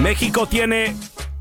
México tiene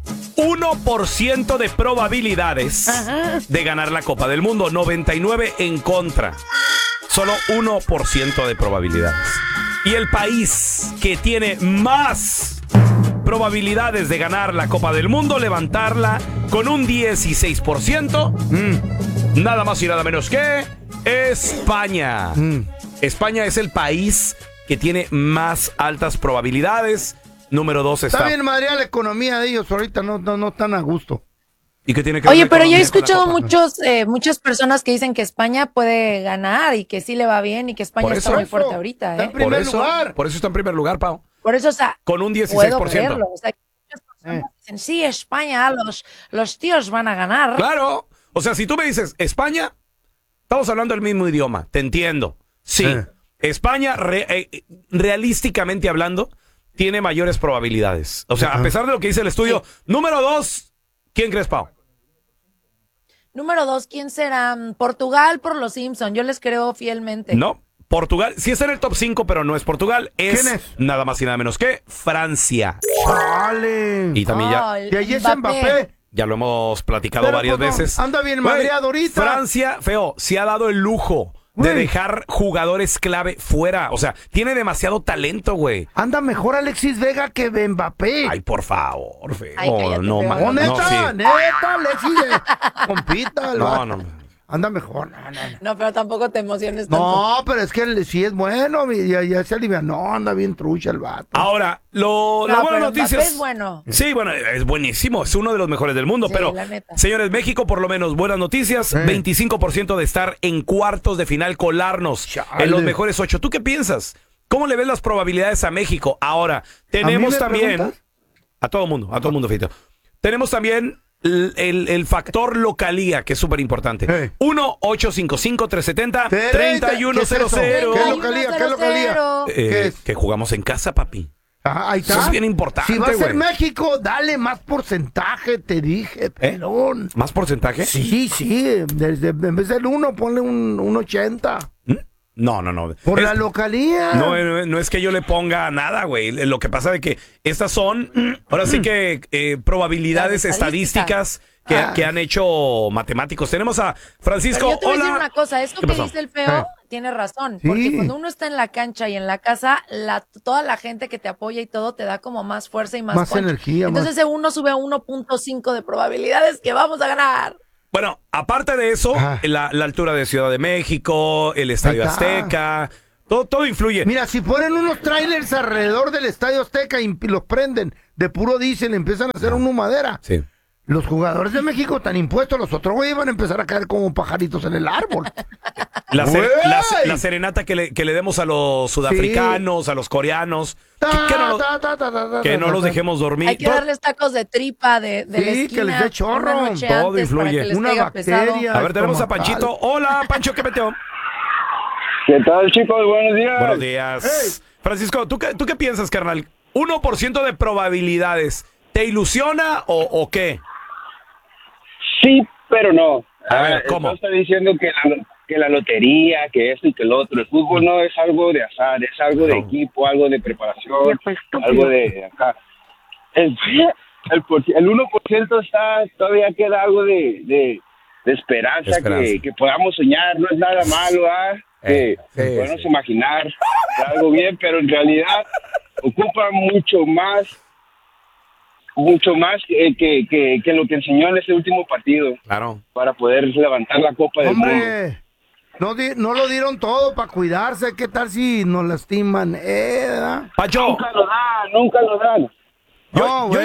1% de probabilidades de ganar la Copa del Mundo, 99 en contra. Solo 1% de probabilidades. Y el país que tiene más probabilidades de ganar la Copa del Mundo, levantarla con un 16%, nada más y nada menos que España. España es el país que tiene más altas probabilidades. Número 2 está... Está bien madreada la economía de ellos ahorita, no están a gusto. ¿Y qué tiene que Oye, ver pero yo he con la escuchado Copa? muchas personas que dicen que España puede ganar y que sí le va bien y que España está muy fuerte ahorita, Está en primer lugar. Por eso está en primer lugar, Pau. Por eso, o sea, Con un 16%. puedo creerlo. O sea, que muchas personas dicen, sí, España, los tíos van a ganar. Claro. O sea, si tú me dices España, estamos hablando el mismo idioma. Te entiendo. Sí. España, realísticamente hablando, tiene mayores probabilidades. O sea, a pesar de lo que dice el estudio. Número 2, ¿quién crees, Pau? Número 2, ¿quién será? Portugal por los Simpson. Yo les creo fielmente. No, Portugal. Sí está en el top 5, pero no es Portugal. ¿Quién es? Nada más y nada menos que Francia. Vale. Y también Y ahí es Mbappé. ya lo hemos platicado varias veces. Anda bien madreado ahorita. Francia, feo, se ha dado el lujo de dejar jugadores clave fuera. O sea, tiene demasiado talento, güey. Anda mejor Alexis Vega que Mbappé. Ay, por favor, feo. Ay, cállate, no, feo. man, neta, sí. neta, Alexis compita. No. Anda mejor. No, pero tampoco te emociones tanto. No, pero es que sí es bueno, ya se alivia. No, anda bien trucha el vato. Ahora, la buena noticia es bueno. Sí, bueno, es buenísimo, es uno de los mejores del mundo, Sí, pero, la neta. señores, México, por lo menos, buenas noticias, 25% de estar en cuartos de final, colarnos en los mejores 8. ¿Tú qué piensas? ¿Cómo le ves las probabilidades a México? Ahora, tenemos me también... preguntas? A todo mundo, Fito. Tenemos también... El factor localía, que es súper importante. 1-855-370-3100. ¿Qué localía? ¿Qué es? Que jugamos en casa, papi. Ahí está. Eso es bien importante, Si va a ser güey. México, dale más porcentaje, te dije, pelón. ¿Más porcentaje? Sí, en vez del 1, ponle un 80. No. Por la localía. No es que yo le ponga nada, güey. Lo que pasa es que estas son, ahora sí que probabilidades Las estadísticas que han hecho matemáticos. Tenemos a Francisco. Pero yo te voy a Hola. decir una cosa, esto ¿Qué que pasó? dice el feo tiene razón, Sí. porque cuando uno está en la cancha y en la casa, toda la gente que te apoya y todo te da como más fuerza y más punch. energía. Entonces ese uno sube a 1.5 de probabilidades que vamos a ganar. Bueno, aparte de eso, la altura de Ciudad de México, el Estadio Ahí está. Azteca, todo influye. Mira, si ponen unos trailers alrededor del Estadio Azteca y los prenden de puro diésel, empiezan a hacer una madera. Sí. Los jugadores de México están impuestos, los otros güeyes van a empezar a caer como pajaritos en el árbol. La serenata que le demos a los sudafricanos, a los coreanos, que no los dejemos dormir. Hay que darles tacos de tripa de la esquina. que les dé chorro. Una noche Todo antes para influye. que les Una caiga bacteria. pesado. A ver, tenemos a estomacal. Panchito. Hola, Pancho, ¿qué metió? ¿Qué tal, chicos? Buenos días. Buenos días. Francisco, ¿tú qué piensas, carnal? 1% de probabilidades. ¿Te ilusiona o qué? Sí, pero no. A ver, ¿cómo? Está diciendo que la lotería, que esto y que lo otro. El fútbol no es algo de azar, es algo de equipo, algo de preparación, algo de acá. El 1% todavía queda algo de esperanza. Que podamos soñar, no es nada malo, podemos imaginar algo bien, pero en realidad ocupa mucho más que lo que enseñó en ese último partido. Claro. Para poder levantar la Copa del Mundo. Hombre, no lo dieron todo para cuidarse. ¿Qué tal si nos lastiman? ¿Verdad? Pancho. Nunca lo dan. Yo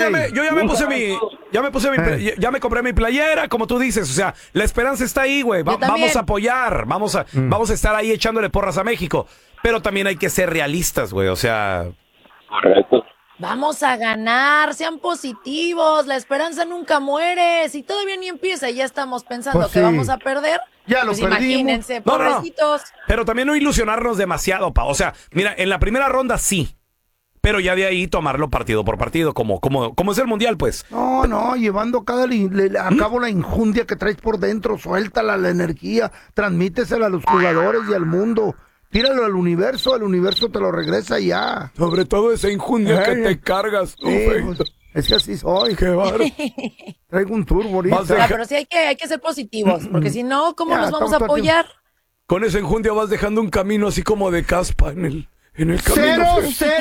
ya me compré mi playera, como tú dices, o sea, la esperanza está ahí, güey. Vamos a apoyar, vamos a estar ahí echándole porras a México, pero también hay que ser realistas, güey, o sea. Correcto. Vamos a ganar, sean positivos, la esperanza nunca muere. Si todavía ni empieza y ya estamos pensando Pues que sí. vamos a perder, Ya lo pues perdimos. imagínense, No. pobrecitos. Pero también no ilusionarnos demasiado, pa. O sea, mira, en la primera ronda sí, pero ya de ahí tomarlo partido por partido, como es el Mundial, pues. No, llevando a cabo la injundia que traes por dentro, suéltala la energía, transmítesela a los jugadores y al mundo. Tíralo al universo te lo regresa ya. Sobre todo esa injundia que te cargas, tú, Pues, Es que así soy. Qué bárbaro. Traigo un turbo ahorita. Vas de- Pero sí hay que ser positivos, porque si no, ¿cómo Ya, nos vamos a estamos apoyar? Con esa enjundia vas dejando un camino así como de caspa en el camino.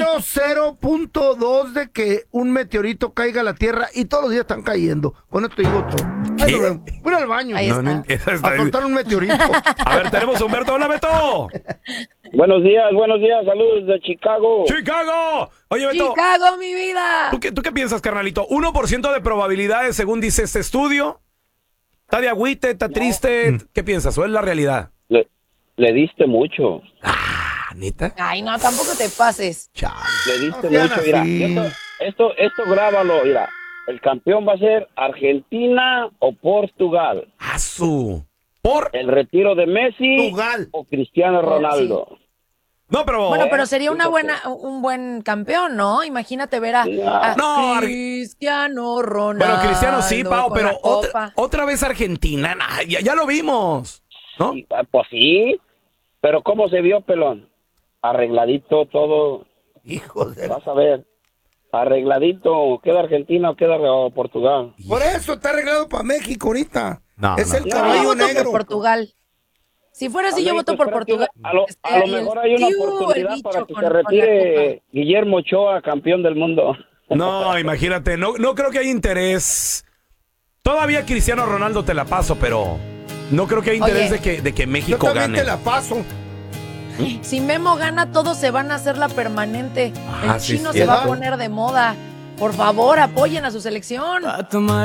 0.2 de que un meteorito caiga a la Tierra y todos los días están cayendo. Con esto digo todo. Ahí lo vemos. Voy al baño. Ahí está. Esa está A soltar un meteorito. A ver, tenemos a Humberto. ¡Hola, Beto! Buenos días, saludos de Chicago. ¡Chicago! Oye, Beto, Chicago, mi vida. ¿tú qué piensas, carnalito? 1% de probabilidades, según dice este estudio. ¿Está de agüite? ¿Está triste? ¿Qué piensas? ¿O es la realidad? Le diste mucho. Ah, ¿neta? Ay, no, tampoco te pases. Chale. Le diste No sean mucho, mira. así. Esto grábalo, mira. El campeón va a ser Argentina o Portugal. ¿Por? El retiro de Messi Portugal. o Cristiano Ronaldo. No, pero... Bueno, pero sería fíjate. un buen campeón, ¿no? Imagínate ver a No, Cristiano Ronaldo. Bueno, Cristiano sí, Pau, con pero la copa. otra vez Argentina. Nah, ya lo vimos, ¿no? Y, pues sí, pero ¿cómo se vio, pelón? Arregladito todo, Hijo de... vas a ver. Arregladito, ¿queda Argentina o queda Portugal? Por eso está arreglado para México ahorita. No, Es no. el Yo caballo voto negro. por Portugal. Si fuera así, yo voto por Portugal. A lo mejor hay una oportunidad para que se retire Guillermo Ochoa, campeón del mundo. No, imagínate, no creo que haya interés. Todavía Cristiano Ronaldo te la paso, pero no creo que haya interés Oye. de que Yo México también gane. te la paso. Si Memo gana, todos se van a hacer la permanente. Ah, El sí, chino sí. se va a ¿Verdad? poner de moda. Por favor, apoyen a su selección.